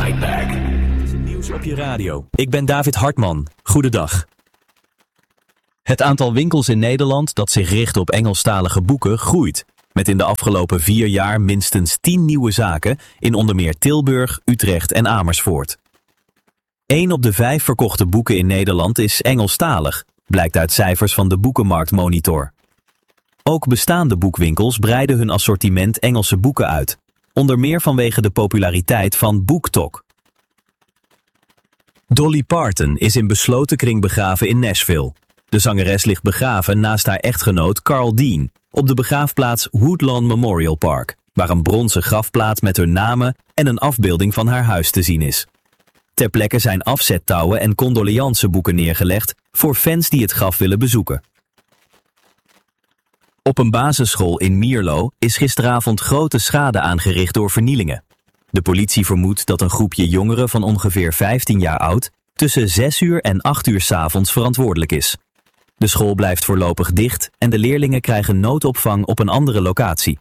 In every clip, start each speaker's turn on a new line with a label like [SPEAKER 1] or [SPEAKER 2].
[SPEAKER 1] Nightpack.
[SPEAKER 2] Het is het nieuws op je radio. Ik ben David Hartman. Goedendag. Het aantal winkels in Nederland dat zich richt op Engelstalige boeken groeit. Met in de afgelopen 4 jaar minstens 10 nieuwe zaken in onder meer Tilburg, Utrecht en Amersfoort. 1 op de 5 verkochte boeken in Nederland is Engelstalig, blijkt uit cijfers van de Boekenmarktmonitor. Ook bestaande boekwinkels breiden hun assortiment Engelse boeken uit. Onder meer vanwege de populariteit van BookTok. Dolly Parton is in besloten kring begraven in Nashville. De zangeres ligt begraven naast haar echtgenoot Carl Dean op de begraafplaats Woodlawn Memorial Park, waar een bronzen grafplaat met hun namen en een afbeelding van haar huis te zien is. Ter plekke zijn afzettouwen en condoleanceboeken neergelegd voor fans die het graf willen bezoeken. Op een basisschool in Mierlo is gisteravond grote schade aangericht door vernielingen. De politie vermoedt dat een groepje jongeren van ongeveer 15 jaar oud tussen 6 uur en 8 uur 's avonds verantwoordelijk is. De school blijft voorlopig dicht en de leerlingen krijgen noodopvang op een andere locatie.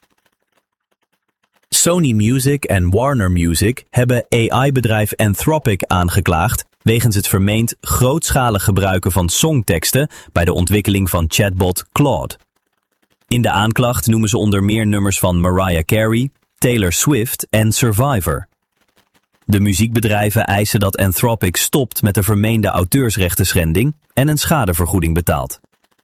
[SPEAKER 2] Sony Music en Warner Music hebben AI-bedrijf Anthropic aangeklaagd wegens het vermeend grootschalig gebruiken van songteksten bij de ontwikkeling van chatbot Claude. In de aanklacht noemen ze onder meer nummers van Mariah Carey, Taylor Swift en Survivor. De muziekbedrijven eisen dat Anthropic stopt met de vermeende auteursrechtenschending en een schadevergoeding betaalt.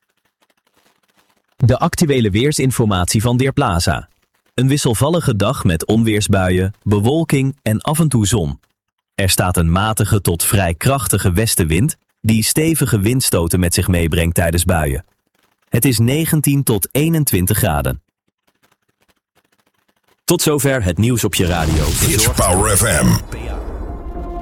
[SPEAKER 2] De actuele weersinformatie van Weerplaza. Een wisselvallige dag met onweersbuien, bewolking en af en toe zon. Er staat een matige tot vrij krachtige westenwind die stevige windstoten met zich meebrengt tijdens buien. Het is 19 tot 21 graden. Tot zover het nieuws op je radio.
[SPEAKER 1] It's Power FM.